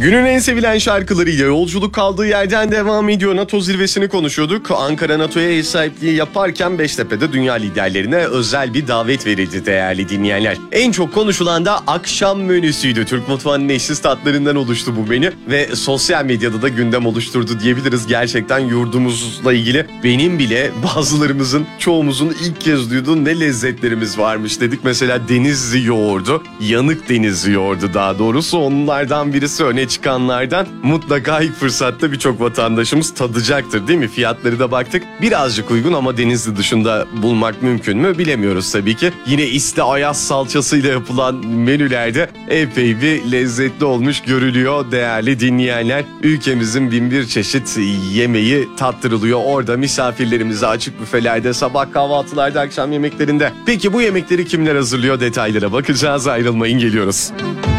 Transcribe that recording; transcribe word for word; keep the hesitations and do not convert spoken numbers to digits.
Günün en sevilen şarkılarıyla yolculuk kaldığı yerden devam ediyor. NATO zirvesini konuşuyorduk. Ankara NATO'ya ev sahipliği yaparken Beştepe'de dünya liderlerine özel bir davet verildi değerli dinleyenler. En çok konuşulan da akşam menüsüydü. Türk mutfağının eşsiz tatlarından oluştu bu menü ve sosyal medyada da gündem oluşturdu diyebiliriz. Gerçekten yurdumuzla ilgili benim bile bazılarımızın, çoğumuzun ilk kez duyduğu ne lezzetlerimiz varmış dedik. Mesela Denizli yoğurdu, yanık Denizli yoğurdu daha doğrusu, onlardan birisi öne çıkanlardan. Mutlaka ilk fırsatta birçok vatandaşımız tadacaktır değil mi? Fiyatları da baktık. Birazcık uygun ama Denizli dışında bulmak mümkün mü bilemiyoruz tabii ki. Yine İsli Ayaz salçasıyla yapılan menülerde epey bir lezzetli olmuş görülüyor değerli dinleyenler. Ülkemizin bin bir çeşit yemeği tattırılıyor orada misafirlerimize açık büfelerde, sabah kahvaltılarda, akşam yemeklerinde. Peki bu yemekleri kimler hazırlıyor, detaylara bakacağız, ayrılmayın, geliyoruz.